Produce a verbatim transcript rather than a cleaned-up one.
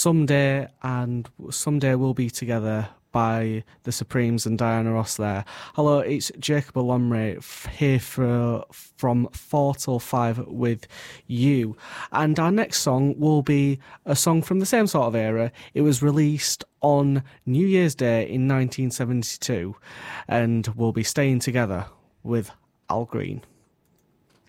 Someday and Someday We'll Be Together by the Supremes and Diana Ross there. Hello, it's Jacob Alomre here for, from four till five with you. And our next song will be a song from the same sort of era. It was released on New Year's Day in nineteen seventy-two, and we'll be Staying Together with Al Green.